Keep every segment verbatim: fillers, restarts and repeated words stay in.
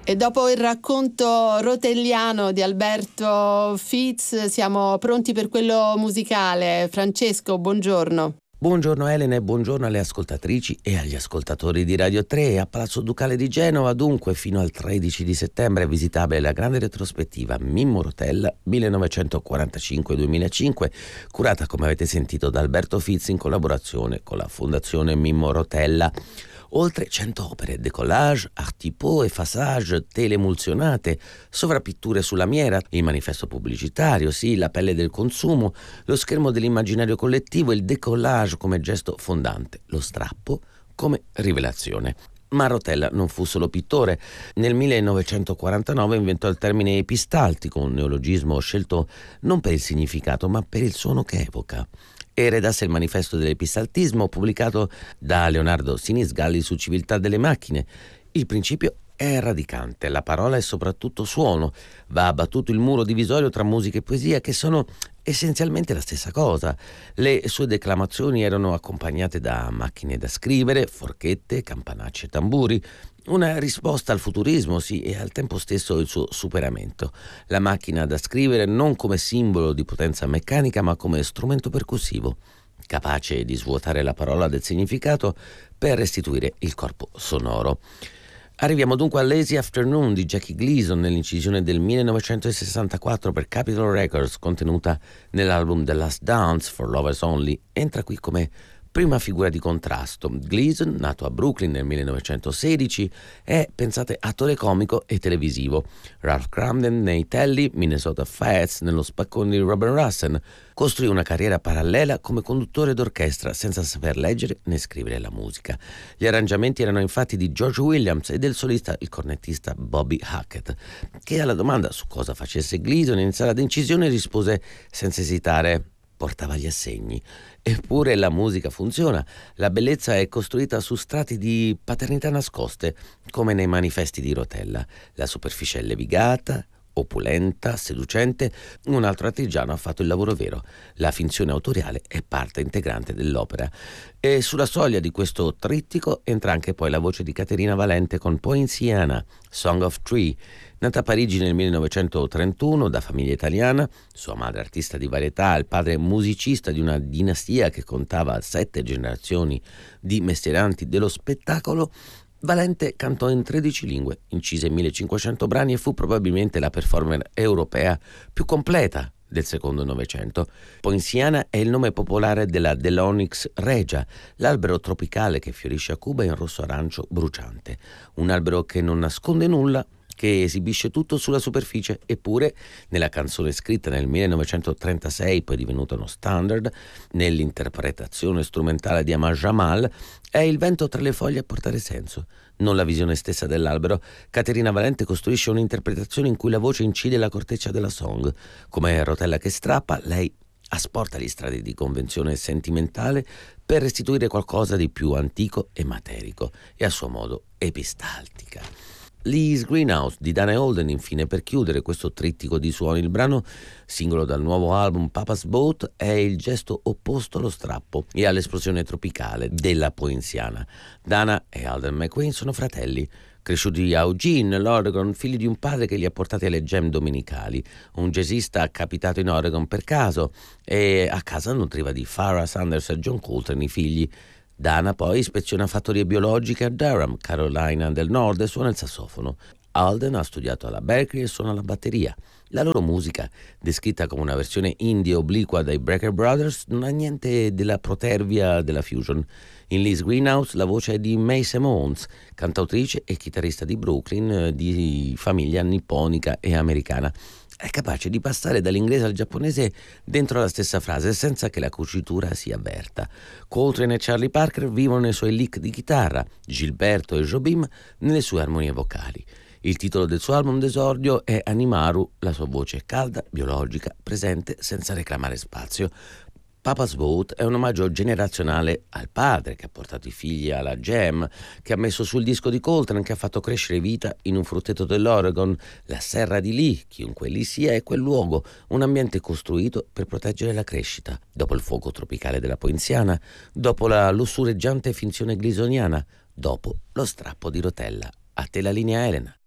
E dopo il racconto rotelliano di Alberto Fitz siamo pronti per quello musicale. Francesco, buongiorno. Buongiorno Elena e buongiorno alle ascoltatrici e agli ascoltatori di Radio tre. A Palazzo Ducale di Genova, dunque, fino al tredici di settembre è visitabile la grande retrospettiva Mimmo Rotella millenovecentoquarantacinque duemilacinque, curata, come avete sentito, da Alberto Fitz in collaborazione con la Fondazione Mimmo Rotella. Oltre cento opere, décollage, art-typo e façage, tele emulsionate, sovrappitture su lamiera, il manifesto pubblicitario, sì, la pelle del consumo, lo schermo dell'immaginario collettivo, il décollage come gesto fondante, lo strappo come rivelazione. Ma Rotella non fu solo pittore. Nel millenovecentoquarantanove inventò il termine epistaltico, un neologismo scelto non per il significato ma per il suono che evoca. E redasse il manifesto dell'epistaltismo pubblicato da Leonardo Sinisgalli su Civiltà delle macchine. Il principio è radicante, la parola è soprattutto suono, va abbattuto il muro divisorio tra musica e poesia che sono essenzialmente la stessa cosa. Le sue declamazioni erano accompagnate da macchine da scrivere, forchette, campanacce e tamburi. Una risposta al futurismo, sì, e al tempo stesso il suo superamento. La macchina da scrivere non come simbolo di potenza meccanica, ma come strumento percussivo, capace di svuotare la parola del significato per restituire il corpo sonoro. Arriviamo dunque a Lazy Afternoon di Jackie Gleason nell'incisione del millenovecentosessantaquattro per Capitol Records, contenuta nell'album The Last Dance for Lovers Only. Entra qui come prima figura di contrasto. Gleason, nato a Brooklyn nel millenovecentosedici, è, pensate, attore comico e televisivo. Ralph Cramden nei Telly, Minnesota Fats nello spaccone di Robert Russen. Costruì una carriera parallela come conduttore d'orchestra senza saper leggere né scrivere la musica. Gli arrangiamenti erano infatti di George Williams e del solista il cornettista Bobby Hackett, che alla domanda su cosa facesse Gleason in sala d'incisione rispose senza esitare: portava gli assegni. Eppure la musica funziona, la bellezza è costruita su strati di paternità nascoste, come nei manifesti di Rotella. La superficie è levigata, opulenta, seducente. Un altro artigiano ha fatto il lavoro vero. La finzione autoriale è parte integrante dell'opera. E sulla soglia di questo trittico entra anche poi la voce di Caterina Valente con Poinciana, Song of Tree. Nata a Parigi nel millenovecentotrentuno da famiglia italiana, sua madre artista di varietà, il padre musicista di una dinastia che contava sette generazioni di mestieranti dello spettacolo, Valente cantò in tredici lingue, incise millecinquecento brani e fu probabilmente la performer europea più completa del secondo Novecento. Poinciana è il nome popolare della Dell'Onyx regia, l'albero tropicale che fiorisce a Cuba in rosso arancio bruciante. Un albero che non nasconde nulla, che esibisce tutto sulla superficie, eppure nella canzone scritta nel millenovecentotrentasei, poi divenuta uno standard, nell'interpretazione strumentale di Ahmad Jamal, è il vento tra le foglie a portare senso, non la visione stessa dell'albero. Caterina Valente costruisce un'interpretazione in cui la voce incide la corteccia della song. Come Rotella che strappa, lei asporta gli strati di convenzione sentimentale per restituire qualcosa di più antico e materico, e a suo modo epistaltica. Lee's Greenhouse di Dana Holden, infine, per chiudere questo trittico di suoni. Il brano, singolo dal nuovo album Papa's Boat, è il gesto opposto allo strappo e all'esplosione tropicale della Poinciana. Dana e Alden McQueen sono fratelli, cresciuti a Eugene, l'Oregon, figli di un padre che li ha portati alle jam domenicali. Un jazzista capitato in Oregon per caso e a casa nutriva di Farrah Sanders e John Coltrane i figli. Dana poi ispeziona fattorie biologiche a Durham, Carolina del Nord, e suona il sassofono. Alden ha studiato alla Berkeley e suona la batteria. La loro musica, descritta come una versione indie obliqua dai Brecker Brothers, non ha niente della protervia della fusion. In Lee's Greenhouse la voce è di Mae Simons, cantautrice e chitarrista di Brooklyn, di famiglia nipponica e americana. È capace di passare dall'inglese al giapponese dentro la stessa frase senza che la cucitura si avverta. Coltrane e Charlie Parker vivono nei suoi lick di chitarra, Gilberto e Jobim nelle sue armonie vocali. Il titolo del suo album d'esordio è Animaru, la sua voce è calda, biologica, presente senza reclamare spazio. Papa's Boat è un omaggio generazionale al padre che ha portato i figli alla jam, che ha messo sul disco di Coltrane, che ha fatto crescere vita in un frutteto dell'Oregon, la serra di Lee, chiunque lì sia, è quel luogo, un ambiente costruito per proteggere la crescita. Dopo il fuoco tropicale della Poinciana, dopo la lussureggiante finzione glisoniana, dopo lo strappo di Rotella. A te la linea, Elena.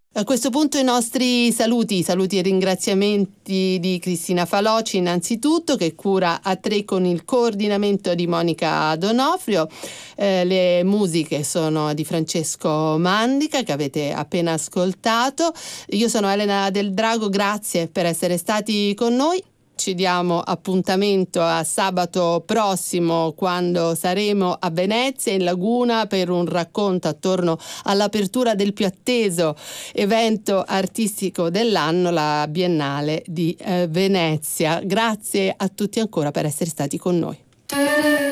A questo punto i nostri saluti, saluti e ringraziamenti di Cristina Faloci innanzitutto, che cura A tre con il coordinamento di Monica Donofrio. Eh, le musiche sono di Francesco Mandica, che avete appena ascoltato. Io sono Elena Del Drago, grazie per essere stati con noi. Ci diamo appuntamento a sabato prossimo, quando saremo a Venezia, in Laguna, per un racconto attorno all'apertura del più atteso evento artistico dell'anno, la Biennale di eh, Venezia. Grazie a tutti ancora per essere stati con noi.